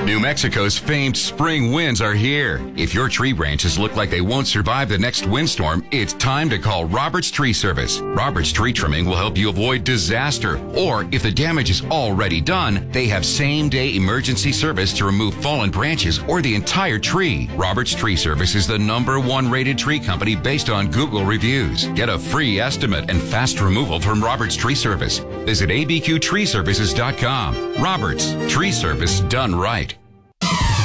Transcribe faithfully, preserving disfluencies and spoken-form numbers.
New Mexico's famed spring winds are here. If your tree branches look like they won't survive the next windstorm, it's time to call Roberts Tree Service. Roberts Tree Trimming will help you avoid disaster. Or if the damage is already done, they have same-day emergency service to remove fallen branches or the entire tree. Roberts Tree Service is the number one rated tree company based on Google reviews. Get a free estimate and fast removal from Roberts Tree Service. Visit a b q tree services dot com. Roberts Tree Service done right.